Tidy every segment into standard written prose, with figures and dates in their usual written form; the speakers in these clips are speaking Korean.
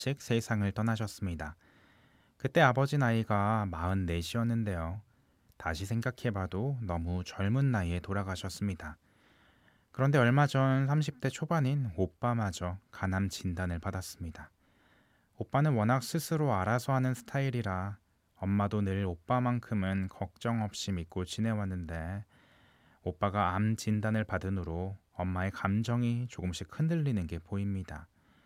세상을 떠나셨습니다. 그때 아버지 나이가 44이었는데요. 다시 생각해봐도 너무 젊은 나이에 돌아가셨습니다. 그런데 얼마 전 30대 초반인 오빠마저 간암 진단을 받았습니다. 오빠는 워낙 스스로 알아서 하는 스타일이라 엄마도 늘 오빠만큼은 걱정 없이 믿고 지내왔는데 오빠가 암 진단을 받은 후로 엄마의 감정이 조금씩 흔들리는 게 보입니다.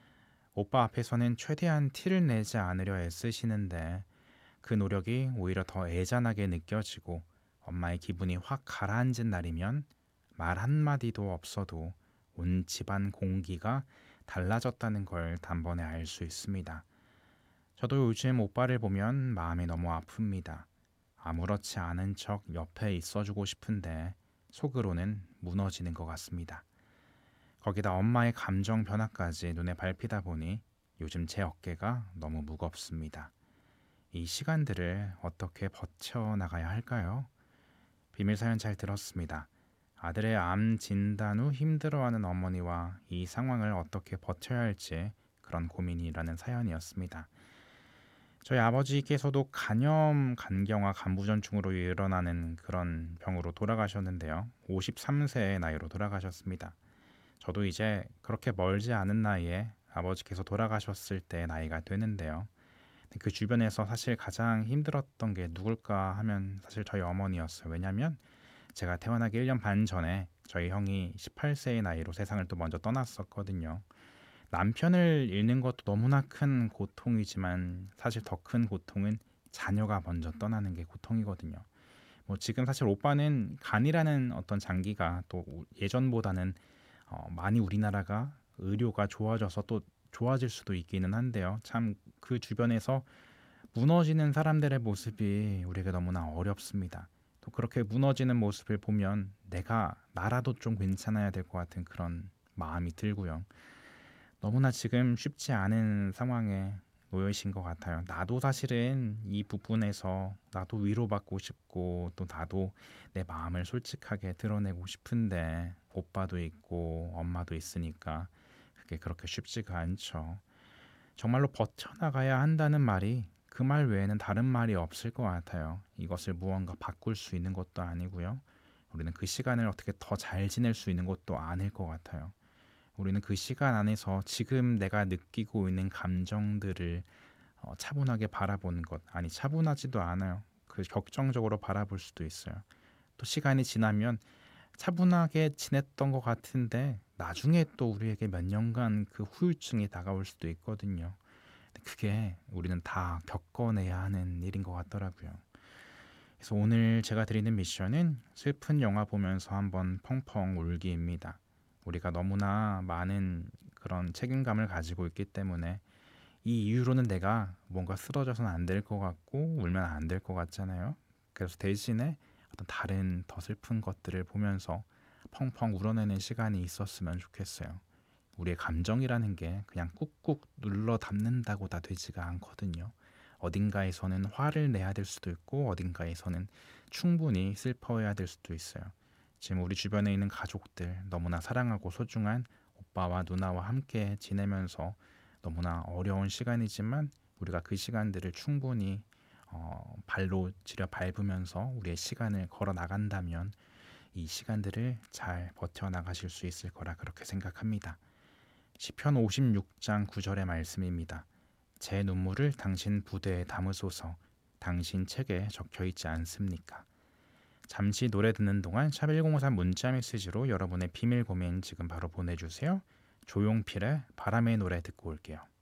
오빠 앞에서는 최대한 티를 내지 않으려 애쓰시는데 그 노력이 오히려 더 애잔하게 느껴지고 엄마의 기분이 확 가라앉은 날이면 말 한마디도 없어도 온 집안 공기가 달라졌다는 걸 단번에 알 수 있습니다. 저도 요즘 오빠를 보면 마음이 너무 아픕니다. 아무렇지 않은 척 옆에 있어주고 싶은데 속으로는 무너지는 것 같습니다. 거기다 엄마의 감정 변화까지 눈에 밟히다 보니 요즘 제 어깨가 너무 무겁습니다. 이 시간들을 어떻게 버텨나가야 할까요? 비밀 사연 잘 들었습니다. 아들의 암 진단 후 힘들어하는 어머니와 이 상황을 어떻게 버텨야 할지 그런 고민이라는 사연이었습니다. 저희 아버지께서도 간염, 간경화, 간부전증으로 일어나는 그런 병으로 돌아가셨는데요. 53세의 나이로 돌아가셨습니다. 저도 이제 그렇게 멀지 않은 나이에 아버지께서 돌아가셨을 때 나이가 되는데요. 그 주변에서 사실 가장 힘들었던 게 누굴까 하면 사실 저희 어머니였어요. 왜냐하면 제가 태어나기 1년 반 전에 저희 형이 18세의 나이로 세상을 또 먼저 떠났었거든요. 남편을 잃는 것도 너무나 큰 고통이지만 사실 더 큰 고통은 자녀가 먼저 떠나는 게 고통이거든요. 뭐 지금 사실 오빠는 간이라는 어떤 장기가 또 예전보다는 많이 우리나라가 의료가 좋아져서 또 좋아질 수도 있기는 한데요. 참 그 주변에서 무너지는 사람들의 모습이 우리에게 너무나 어렵습니다. 또 그렇게 무너지는 모습을 보면 나라도 좀 괜찮아야 될 것 같은 그런 마음이 들고요. 너무나 지금 쉽지 않은 상황에 놓여이신 것 같아요. 나도 사실은 이 부분에서 나도 위로받고 싶고 또 나도 내 마음을 솔직하게 드러내고 싶은데 오빠도 있고 엄마도 있으니까 그게 그렇게 쉽지가 않죠. 정말로 버텨나가야 한다는 말이 그 말 외에는 다른 말이 없을 것 같아요. 이것을 무언가 바꿀 수 있는 것도 아니고요. 우리는 그 시간을 어떻게 더 잘 지낼 수 있는 것도 아닐 것 같아요. 우리는 그 시간 안에서 지금 내가 느끼고 있는 감정들을 차분하게 바라보는 것, 아니 차분하지도 않아요. 그 격정적으로 바라볼 수도 있어요. 또 시간이 지나면 차분하게 지냈던 것 같은데 나중에 또 우리에게 몇 년간 그 후유증이 다가올 수도 있거든요. 근데 그게 우리는 다 겪어내야 하는 일인 것 같더라고요. 그래서 오늘 제가 드리는 미션은 슬픈 영화 보면서 한번 펑펑 울기입니다. 우리가 너무나 많은 그런 책임감을 가지고 있기 때문에 이 이유로는 내가 뭔가 쓰러져서는 안 될 것 같고 울면 안 될 것 같잖아요. 그래서 대신에 어떤 다른 더 슬픈 것들을 보면서 펑펑 울어내는 시간이 있었으면 좋겠어요. 우리의 감정이라는 게 그냥 꾹꾹 눌러 담는다고 다 되지가 않거든요. 어딘가에서는 화를 내야 될 수도 있고 어딘가에서는 충분히 슬퍼해야 될 수도 있어요. 지금 우리 주변에 있는 가족들 너무나 사랑하고 소중한 오빠와 누나와 함께 지내면서 너무나 어려운 시간이지만 우리가 그 시간들을 충분히 발로 지려 밟으면서 우리의 시간을 걸어 나간다면 이 시간들을 잘 버텨 나가실 수 있을 거라 그렇게 생각합니다. 시편 56장 9절의 말씀입니다. 제 눈물을 당신 부대에 담으소서. 당신 책에 적혀 있지 않습니까? 잠시 노래 듣는 동안 샵1053 문자 메시지로 여러분의 비밀 고민 지금 바로 보내주세요. 조용필의 바람의 노래 듣고 올게요.